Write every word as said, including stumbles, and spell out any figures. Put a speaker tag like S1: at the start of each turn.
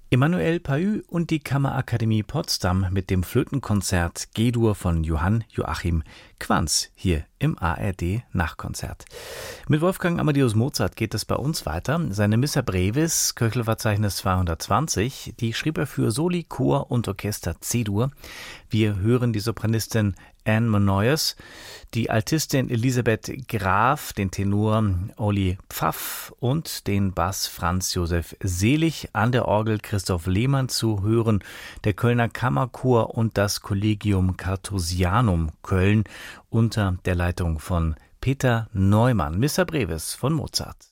S1: Emanuel Pahü und die Kammerakademie Potsdam mit dem Flötenkonzert G-Dur von Johann Joachim Quanz hier im A R D Nachkonzert. Mit Wolfgang Amadeus Mozart geht es bei uns weiter. Seine Missa Brevis, Köchelverzeichnis zweihundertzwanzig, die schrieb er für Soli, Chor und Orchester C-Dur. Wir hören die Sopranistin Anne Monoyes, die Altistin Elisabeth Graf, den Tenor Olli Pfaff und den Bass Franz Josef Selig, an der Orgel Christoph Lehmann zu hören, der Kölner Kammerchor und das Collegium Carthusianum Köln unter der Leitung von Peter Neumann. Missa Brevis von Mozart.